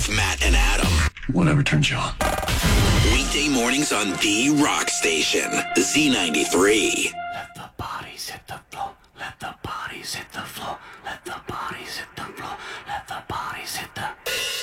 with Matt and Adam. Whatever turns you on. Weekday mornings on the Rock Station, Z93. Let the bodies hit the floor. Let the bodies hit the floor. Let the